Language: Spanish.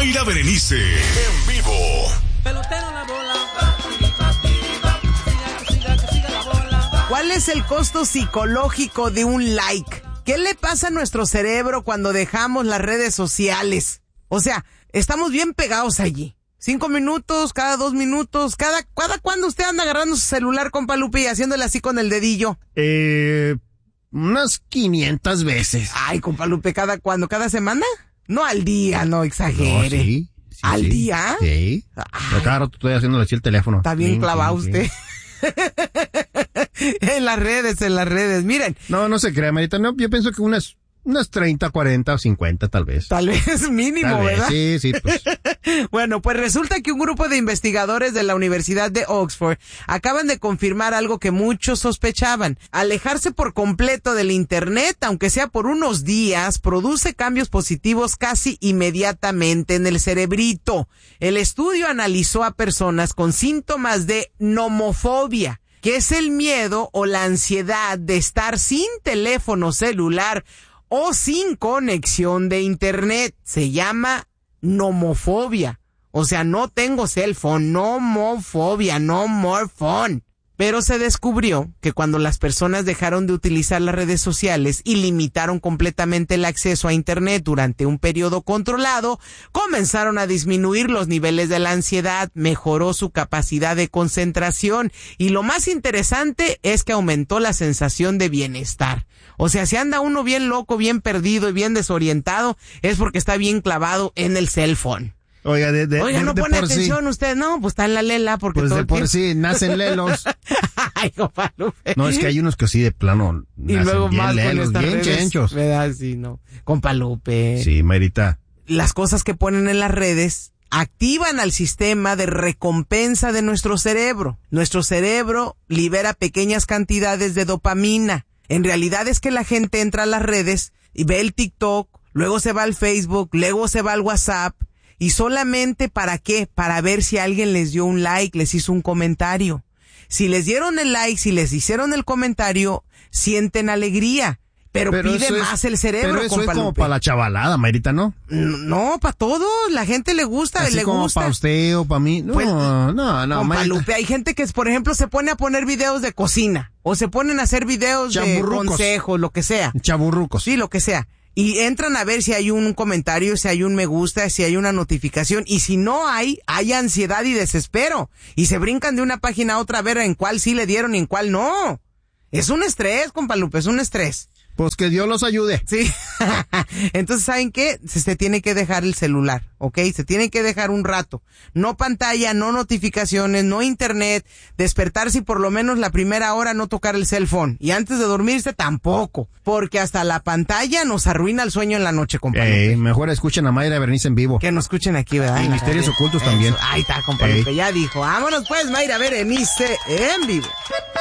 Mayra Berenice, en vivo. Pelotero la bola. ¿Cuál es el costo psicológico de un like? ¿Qué le pasa a nuestro cerebro cuando dejamos las redes sociales? O sea, estamos bien pegados allí. 5 minutos, cada 2 minutos, cada cuándo usted anda agarrando su celular, compa Lupe, y haciéndole así con el dedillo. Unas 500 veces. Ay, compa Lupe, ¿cada cuándo? ¿Cada semana? No al día, no exagere. No, sí. ¿Al día? Sí. Pero cada rato estoy haciéndole así el teléfono. Está bien clavado usted. En las redes, miren. No se crea, Marita, no, yo pienso que unas 30, 40 o 50 tal vez. Tal vez mínimo, ¿verdad? Sí, pues. Bueno, pues resulta que un grupo de investigadores de la Universidad de Oxford acaban de confirmar algo que muchos sospechaban. Alejarse por completo del internet, aunque sea por unos días, produce cambios positivos casi inmediatamente en el cerebrito. El estudio analizó a personas con síntomas de nomofobia, que es el miedo o la ansiedad de estar sin teléfono celular o sin conexión de internet. Se llama nomofobia. O sea, no tengo cell phone, nomofobia, no more phone. Pero se descubrió que cuando las personas dejaron de utilizar las redes sociales y limitaron completamente el acceso a internet durante un periodo controlado, comenzaron a disminuir los niveles de la ansiedad, mejoró su capacidad de concentración y lo más interesante es que aumentó la sensación de bienestar. O sea, si anda uno bien loco, bien perdido y bien desorientado, es porque está bien clavado en el cell phone. Oiga, no pone atención sí. Usted, no, pues está en la lela porque pues todo de el por tiempo... sí nacen lelos. Ay, compa Lupe. No, es que hay unos que sí de plano y luego bien más lelos, con estas bien redes, chenchos. ¿verdad? Sí, no. Compa Lupe. Sí, Marita. Las cosas que ponen en las redes activan al sistema de recompensa de nuestro cerebro. Nuestro cerebro libera pequeñas cantidades de dopamina. En realidad es que la gente entra a las redes y ve el TikTok, luego se va al Facebook, luego se va al WhatsApp. ¿Y solamente para qué? Para ver si alguien les dio un like, les hizo un comentario. Si les dieron el like, si les hicieron el comentario, sienten alegría. Pero pide más el cerebro, pero eso es como Lupe. para la chavalada, Marita, ¿no? No, para todos. La gente le gusta, así le como gusta. para usted o para mí. No, Pues, no, compa Marita. Lupe, hay gente que, por ejemplo, se pone a poner videos de cocina. O se ponen a hacer videos de consejos, lo que sea. Chaburrucos. Sí, lo que sea. Y entran a ver si hay un comentario, si hay un me gusta, si hay una notificación. Y si no hay ansiedad y desespero. Y se brincan de una página a otra a ver en cuál sí le dieron y en cuál no. Es un estrés, compa Lupe, es un estrés. Pues que Dios los ayude. Sí. Entonces, ¿saben qué? Se tiene que dejar el celular, ¿ok? Se tiene que dejar un rato. No pantalla, no notificaciones, no internet. Despertarse y por lo menos la primera hora no tocar el cell phone. Y antes de dormirse tampoco. Porque hasta la pantalla nos arruina el sueño en la noche, compa Lupe. Mejor escuchen a Mayra Berenice en vivo. Que nos escuchen aquí, ¿verdad? Y Misterios Ocultos también. Ahí está, compa Lupe. Ya dijo. Vámonos pues, Mayra Berenice en vivo.